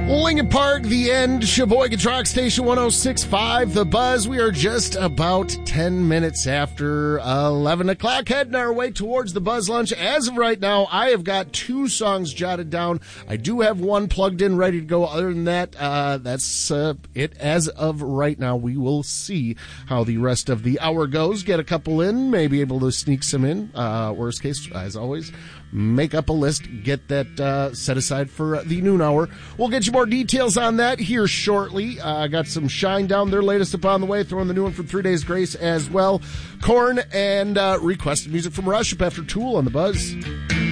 Lincoln Park, The End, Sheboygan Rock Station 106.5, The Buzz. We are just about 10 minutes after 11 o'clock, heading our way towards the Buzz Lunch. As of right now, I have got 2 songs jotted down. I do have one plugged in, ready to go. Other than that, that's it as of right now. We will see how the rest of the hour goes. Get a couple in, maybe able to sneak some in. Worst case, as always, make up a list, get that set aside for the noon hour. We'll get you more details on that here shortly. I got some Shine Down, their latest up on the way, throwing the new one from 3 Days Grace as well. Korn and requested music from Rush up after Tool on the Buzz.